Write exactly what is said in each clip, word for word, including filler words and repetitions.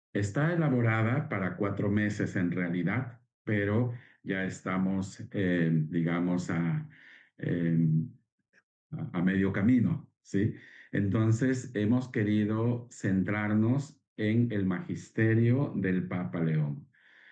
Está elaborada para cuatro meses en realidad, pero ya estamos, eh, digamos, a, eh, a, a medio camino, ¿sí? Entonces, hemos querido centrarnos en el magisterio del Papa León,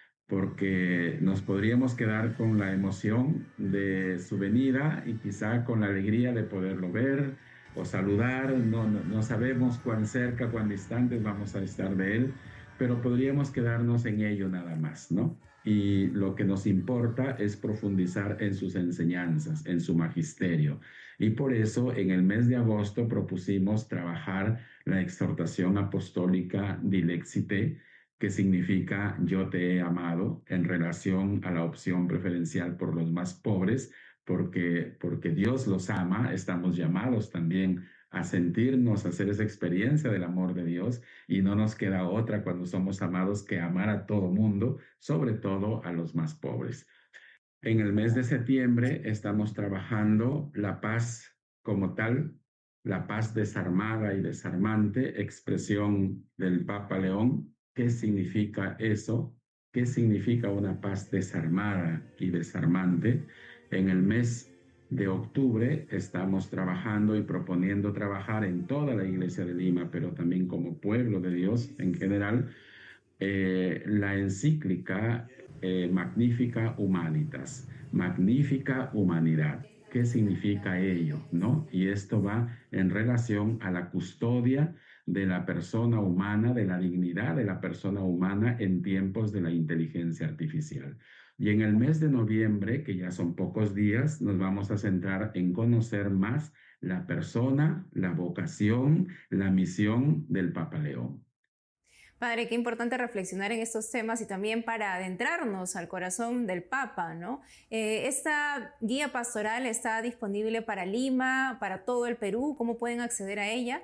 porque nos podríamos quedar con la emoción de su venida y quizá con la alegría de poderlo ver o saludar. No, no, no sabemos cuán cerca, cuán distantes vamos a estar de él, pero podríamos quedarnos en ello nada más, ¿no? Y lo que nos importa es profundizar en sus enseñanzas, en su magisterio. Y por eso en el mes de agosto propusimos trabajar la exhortación apostólica Dilexite, que significa yo te he amado en relación a la opción preferencial por los más pobres, porque, porque Dios los ama, estamos llamados también a sentirnos, a hacer esa experiencia del amor de Dios y no nos queda otra cuando somos amados que amar a todo mundo, sobre todo a los más pobres. En el mes de septiembre estamos trabajando la paz como tal, la paz desarmada y desarmante, expresión del Papa León. ¿Qué significa eso? ¿Qué significa una paz desarmada y desarmante? En el mes de octubre estamos trabajando y proponiendo trabajar en toda la Iglesia de Lima, pero también como pueblo de Dios en general, eh, la encíclica eh, Magnifica Humanitas, Magnífica Humanidad. ¿Qué significa ello? ¿No? Y esto va en relación a la custodia de la persona humana, de la dignidad de la persona humana en tiempos de la inteligencia artificial. Y en el mes de noviembre, que ya son pocos días, nos vamos a centrar en conocer más la persona, la vocación, la misión del Papa León. Padre, qué importante reflexionar en estos temas y también para adentrarnos al corazón del Papa, ¿no? Eh, esta guía pastoral está disponible para Lima, para todo el Perú. ¿Cómo pueden acceder a ella?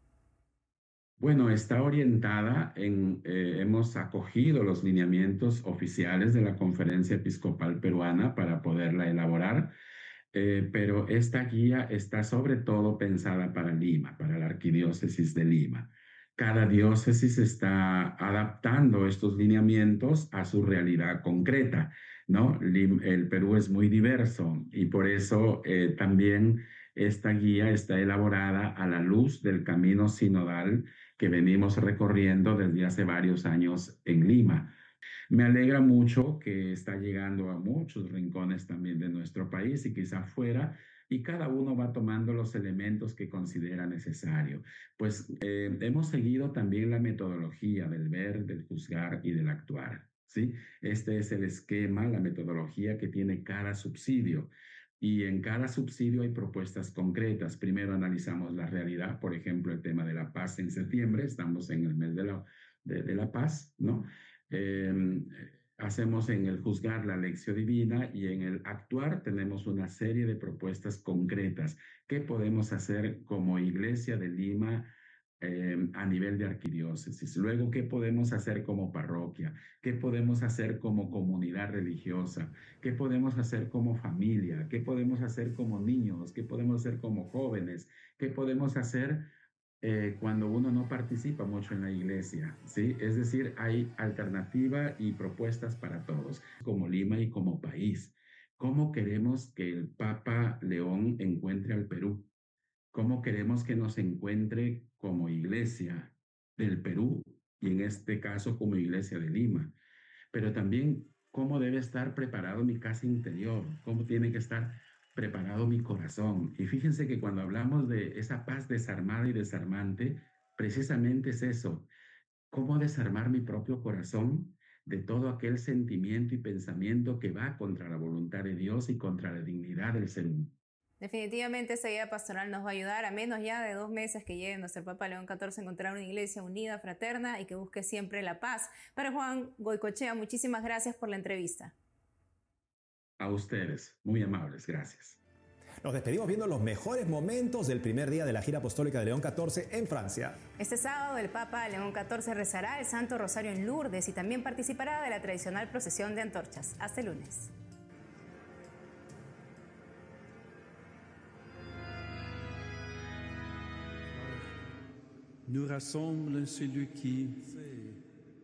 Bueno, está orientada en, eh, hemos acogido los lineamientos oficiales de la Conferencia Episcopal Peruana para poderla elaborar, eh, pero esta guía está sobre todo pensada para Lima, para la Arquidiócesis de Lima. Cada diócesis está adaptando estos lineamientos a su realidad concreta, ¿no? Lim- el Perú es muy diverso y por eso eh, también esta guía está elaborada a la luz del camino sinodal que venimos recorriendo desde hace varios años en Lima. Me alegra mucho que está llegando a muchos rincones también de nuestro país y quizá fuera, y cada uno va tomando los elementos que considera necesario. Pues eh, hemos seguido también la metodología del ver, del juzgar y del actuar. ¿Sí? Este es el esquema, la metodología que tiene cada subsidio. Y en cada subsidio hay propuestas concretas. Primero analizamos la realidad, por ejemplo, el tema de la paz en septiembre, estamos en el mes de la, de, de la paz, ¿no? Eh, hacemos en el juzgar la lección divina y en el actuar tenemos una serie de propuestas concretas. ¿Qué podemos hacer como Iglesia de Lima eh, a nivel de arquidiócesis? Luego, ¿qué podemos hacer como parroquia? ¿Qué podemos hacer como comunidad religiosa? ¿Qué podemos hacer como familia? ¿Qué podemos hacer como niños? ¿Qué podemos hacer como jóvenes? ¿Qué podemos hacer eh, cuando uno no participa mucho en la iglesia? ¿Sí? Es decir, hay alternativa y propuestas para todos, como Lima y como país. ¿Cómo queremos que el Papa León encuentre al Perú? ¿Cómo queremos que nos encuentre como iglesia del Perú y en este caso como iglesia de Lima? Pero también cómo debe estar preparado mi casa interior, cómo tiene que estar preparado mi corazón. Y fíjense que cuando hablamos de esa paz desarmada y desarmante, precisamente es eso, cómo desarmar mi propio corazón de todo aquel sentimiento y pensamiento que va contra la voluntad de Dios y contra la dignidad del ser humano. Definitivamente esta guía pastoral nos va a ayudar a menos ya de dos meses que llegue nuestro Papa León catorce a encontrar una iglesia unida, fraterna y que busque siempre la paz. Para Juan Goicochea, muchísimas gracias por la entrevista. A ustedes, muy amables, gracias. Nos despedimos viendo los mejores momentos del primer día de la gira apostólica de León catorce en Francia. Este sábado el Papa León catorce rezará el Santo Rosario en Lourdes y también participará de la tradicional procesión de antorchas. Hasta el lunes. Nous rassemble celui qui,